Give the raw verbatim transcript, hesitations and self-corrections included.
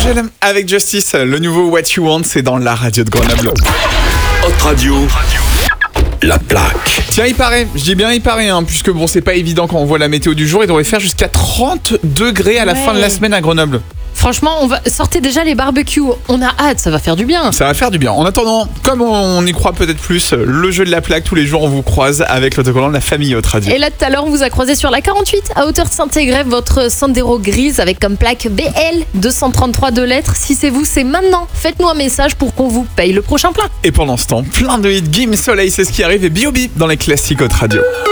Angèle avec Justice, le nouveau What You Want, c'est dans la radio de Grenoble. Haute Radio, la plaque. Tiens, il paraît, je dis bien il paraît, hein, puisque bon, c'est pas évident quand on voit la météo du jour, il devrait faire jusqu'à trente degrés à la Ouais. fin de la semaine à Grenoble. Franchement, on va sortez déjà les barbecues. On a hâte, ça va faire du bien. Ça va faire du bien. En attendant, comme on y croit peut-être plus, le jeu de la plaque, tous les jours on vous croise avec l'autocollant de la famille Haute Radio. Et là, tout à l'heure, on vous a croisé sur la quarante-huit à hauteur de Saint-Égrève, votre Sandero grise avec comme plaque B L deux cent trente-trois deux lettres. Si c'est vous, c'est maintenant. Faites-nous un message pour qu'on vous paye le prochain plein. Et pendant ce temps, plein de hits, Gimme Soleil, c'est ce qui arrive, et B O B dans les classiques Haute Radio.